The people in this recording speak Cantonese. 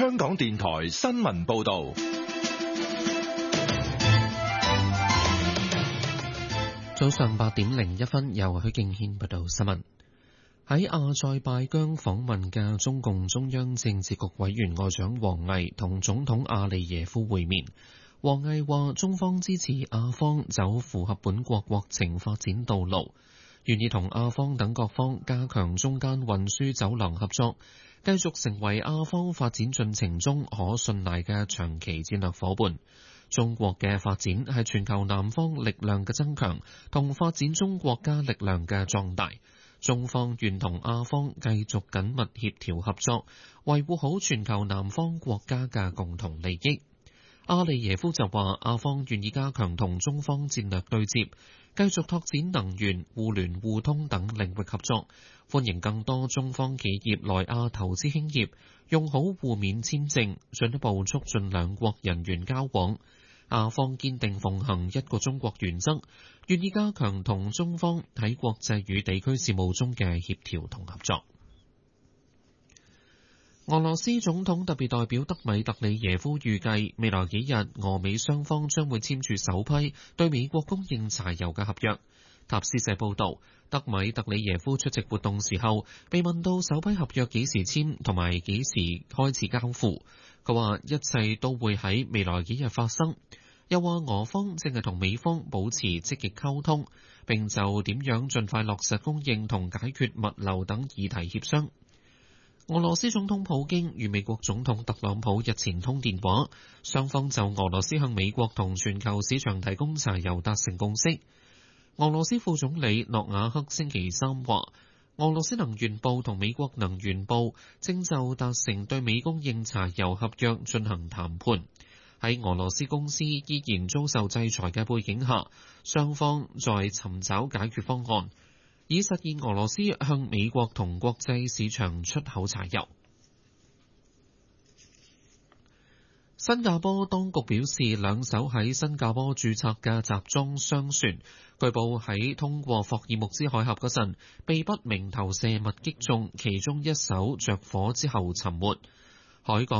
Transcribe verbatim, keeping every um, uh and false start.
香港電台新聞報道。 早上八點零一分，由許敬軒報道新聞。喺阿塞拜疆訪問嘅中共中央政治局委員外長王毅同總統阿利耶夫會面。王毅話：中方支持阿方走符合本國國情發展道路，願意同阿方等各方加強中間運輸走廊合作，繼續成為阿方發展進程中可信賴嘅長期戰略夥伴。中國嘅發展係全球南方力量嘅增強同發展中國家力量嘅壯大。中方願同阿方繼續緊密協調合作，維護好全球南方國家嘅共同利益。阿利耶夫就話：阿方願意加強同中方戰略對接，繼續拓展能源、互聯互通等領域合作，歡迎更多中方企業來亞投資興業，用好互免簽證，進一步促進兩國人員交往。阿方堅定奉行一個中國原則，願意加強同中方喺國際與地區事務中嘅協調同合作。俄羅斯總統特別代表德米特里耶夫預計未來幾日俄美雙方將會簽署首批對美國供應柴油嘅合約。塔斯社報導，德米特里耶夫出席活動時候被問到首批合約幾時簽同埋幾時開始交付，佢話一切都會喺未來幾日發生，又話俄方正係同美方保持積極溝通，並就點樣盡快落實供應同解決物流等議題協商。俄羅斯總統普京與美國總統特朗普日前通電話，雙方就俄羅斯向美國同全球市場提供柴油達成共識。俄羅斯副總理諾瓦克星期三話，俄羅斯能源部同美國能源部正就達成對美供應柴油合約進行談判。喺俄羅斯公司依然遭受制裁嘅背景下，雙方在尋找解決方案，以實現俄羅斯向美國同國際市場出口柴油。新加坡當局表示，兩艘喺新加坡註冊嘅集裝箱船，據報喺通過霍爾木茲海峽嗰陣，被不明投射物擊中，其中一艘着火之後沉沒。海港